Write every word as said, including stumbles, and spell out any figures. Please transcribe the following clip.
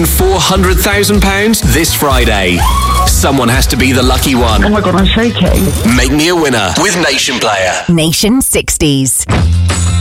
win four hundred thousand pounds this Friday. Someone has to be the lucky one. Oh my God, I'm shaking. Make me a winner with Nation Player. Nation sixties.